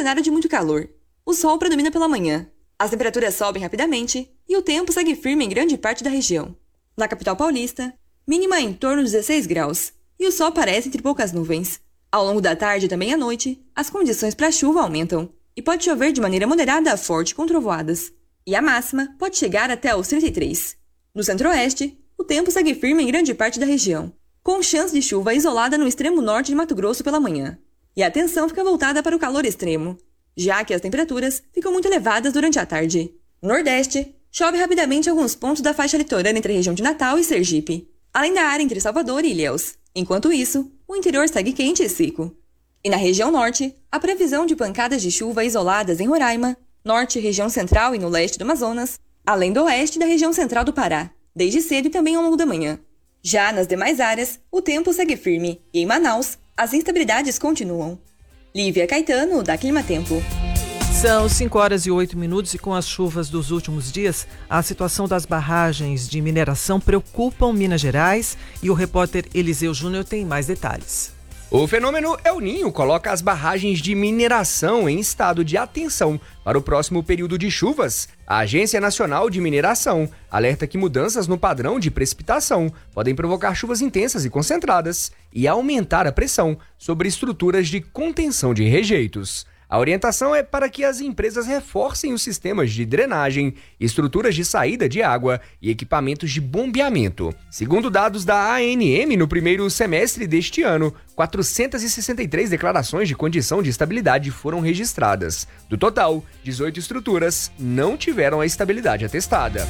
cenário de muito calor. O sol predomina pela manhã. As temperaturas sobem rapidamente e o tempo segue firme em grande parte da região. Na capital paulista, mínima em torno de 16 graus e o sol aparece entre poucas nuvens. Ao longo da tarde e também à noite, as condições para chuva aumentam e pode chover de maneira moderada a forte com trovoadas. E a máxima pode chegar até os 33. No centro-oeste, o tempo segue firme em grande parte da região, com chance de chuva isolada no extremo norte de Mato Grosso pela manhã. E a atenção fica voltada para o calor extremo, já que as temperaturas ficam muito elevadas durante a tarde. No Nordeste, chove rapidamente em alguns pontos da faixa litorânea entre a região de Natal e Sergipe, além da área entre Salvador e Ilhéus. Enquanto isso, o interior segue quente e seco. E na região norte, a previsão de pancadas de chuva isoladas em Roraima, norte, região central e no leste do Amazonas, além do oeste da região central do Pará, desde cedo e também ao longo da manhã. Já nas demais áreas, o tempo segue firme e em Manaus, as instabilidades continuam. Lívia Caetano, da Clima Tempo. São 5h08 e com as chuvas dos últimos dias, a situação das barragens de mineração preocupa Minas Gerais e o repórter Eliseu Júnior tem mais detalhes. O fenômeno El Niño coloca as barragens de mineração em estado de atenção para o próximo período de chuvas. A Agência Nacional de Mineração alerta que mudanças no padrão de precipitação podem provocar chuvas intensas e concentradas e aumentar a pressão sobre estruturas de contenção de rejeitos. A orientação é para que as empresas reforcem os sistemas de drenagem, estruturas de saída de água e equipamentos de bombeamento. Segundo dados da ANM, no primeiro semestre deste ano, 463 declarações de condição de estabilidade foram registradas. Do total, 18 estruturas não tiveram a estabilidade atestada.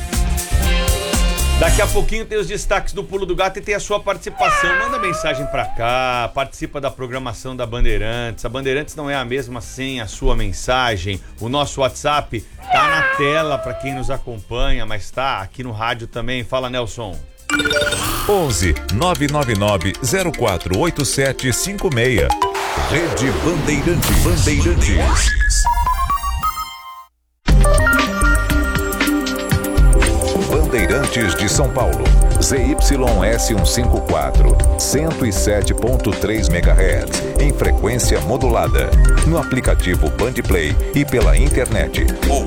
Daqui a pouquinho tem os destaques do Pulo do Gato e tem a sua participação. Manda mensagem pra cá, participa da programação da Bandeirantes. A Bandeirantes não é a mesma sem a sua mensagem. O nosso WhatsApp tá na tela pra quem nos acompanha, mas tá aqui no rádio também. Fala, Nelson. 11 999 048756. Rede Bandeirantes. Bandeirantes de São Paulo, ZYS154, 107.3 MHz, em frequência modulada, no aplicativo Bandplay e pela internet.